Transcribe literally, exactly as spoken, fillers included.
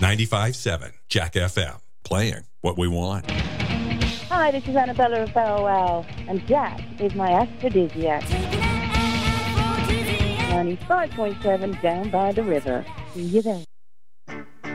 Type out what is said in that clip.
ninety-five point seven Jack F M, playing what we want. Hi, this is Annabella of Bow Wow, and Jack is my aphrodisiac. ninety-five point seven down by the river. See you then.